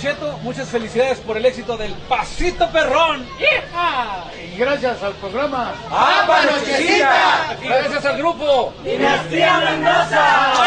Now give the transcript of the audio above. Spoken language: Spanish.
Cheto, muchas felicidades por el éxito del Pasito Perrón. ¡Hija! Y gracias al programa ¡Apa Nochecita! Gracias al grupo Dinastía Mendoza.